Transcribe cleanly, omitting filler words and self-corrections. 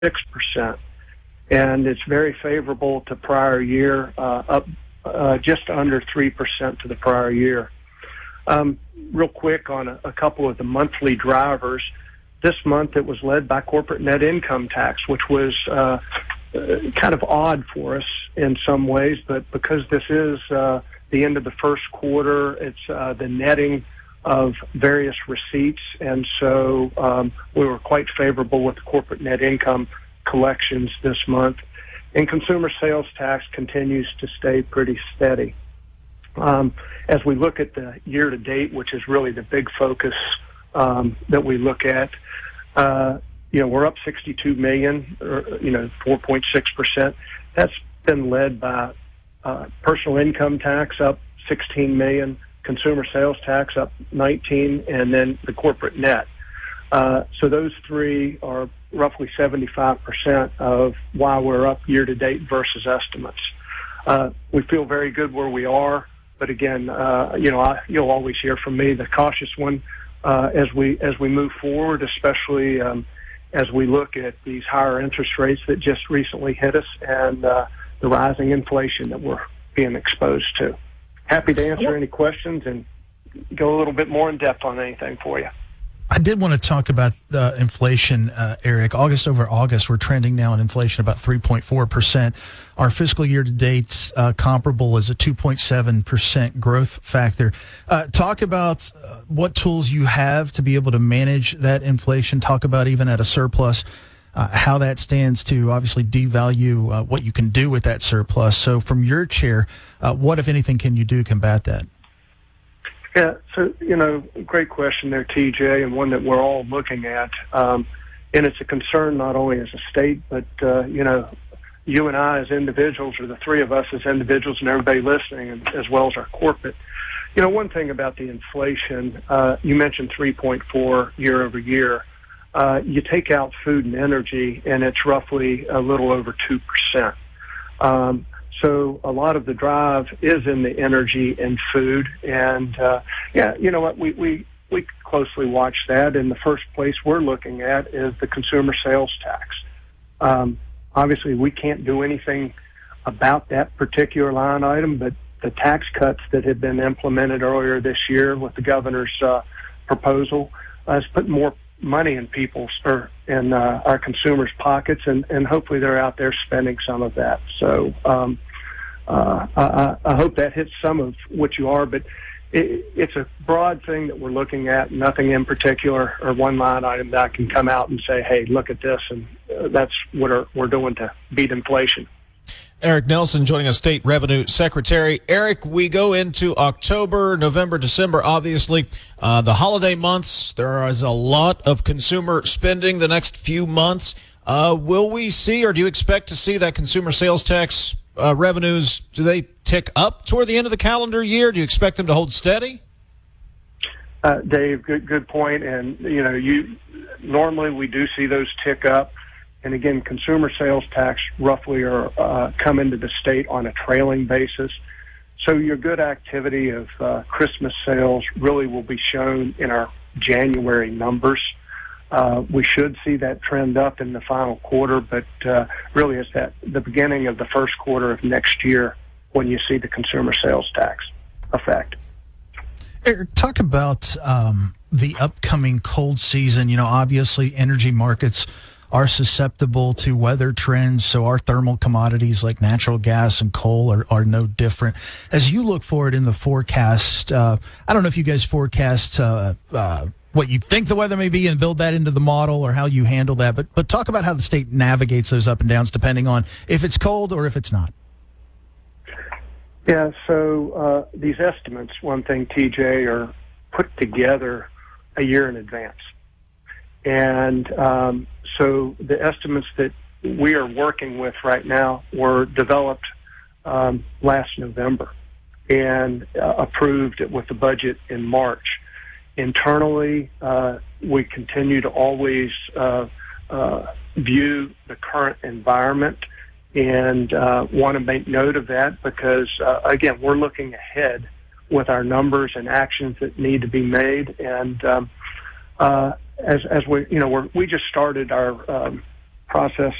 6%. And it's very favorable to prior year, up just under 3% to the prior year. Real quick on a couple of the monthly drivers. This month it was led by corporate net income tax, which was kind of odd for us in some ways, but because this is the end of the first quarter, it's the netting of various receipts, and so we were quite favorable with the corporate net income collections this month. And consumer sales tax continues to stay pretty steady. As we look at the year-to-date, which is really the big focus that we look at, we're up $62 million, or 4.6%. That's been led by personal income tax up $16 million, consumer sales tax up $19, and then the corporate net. So those three are roughly 75% of why we're up year-to-date versus estimates. We feel very good where we are, but again, you'll always hear from me, the cautious one, as we move forward, especially as we look at these higher interest rates that just recently hit us and the rising inflation that we're being exposed to. Happy to answer any questions and go a little bit more in depth on anything for you. I did want to talk about the inflation, Eric. August over August, we're trending now in inflation about 3.4%. Our fiscal year to date comparable is a 2.7% growth factor. Talk about what tools you have to be able to manage that inflation. Talk about even at a surplus, how that stands to obviously devalue what you can do with that surplus. So from your chair, what, if anything, can you do to combat that? Yeah, so, great question there, TJ, and one that we're all looking at. And it's a concern not only as a state, but, you and I as individuals, or the three of us as individuals and everybody listening, and as well as our corporate. One thing about the inflation, you mentioned 3.4 year over year. You take out food and energy, and it's roughly a little over 2%. So a lot of the drive is in the energy and food, and you know what, we closely watch that. And the first place we're looking at is the consumer sales tax. Obviously, we can't do anything about that particular line item, but the tax cuts that have been implemented earlier this year with the governor's proposal has put more money in people's or in our consumers' pockets, and hopefully they're out there spending some of that. So I hope that hits some of what you are, but it's a broad thing that we're looking at, nothing in particular or one line item that I can come out and say, hey, look at this, and that's what we're doing to beat inflation. Eric Nelson joining us, State Revenue Secretary. Eric, we go into October, November, December, obviously. The holiday months, there is a lot of consumer spending the next few months. Will we see, or do you expect to see that consumer sales tax revenues, do they tick up toward the end of the calendar year? Do you expect them to hold steady? Dave, good point. And, normally we do see those tick up. And again, consumer sales tax roughly are come into the state on a trailing basis. So your good activity of Christmas sales really will be shown in our January numbers. We should see that trend up in the final quarter, but really it's at the beginning of the first quarter of next year when you see the consumer sales tax effect. Eric, talk about the upcoming cold season. Obviously energy markets are susceptible to weather trends, so our thermal commodities like natural gas and coal are no different. As you look forward in the forecast, I don't know if you guys forecast what you think the weather may be and build that into the model, or how you handle that, but talk about how the state navigates those up and downs depending on if it's cold or if it's not. Yeah, so these estimates, one thing, TJ, are put together a year in advance. And so the estimates that we are working with right now were developed last November and approved with the budget in March. Internally, we continue to always view the current environment and want to make note of that because, again, we're looking ahead with our numbers and actions that need to be made. And as we just started our process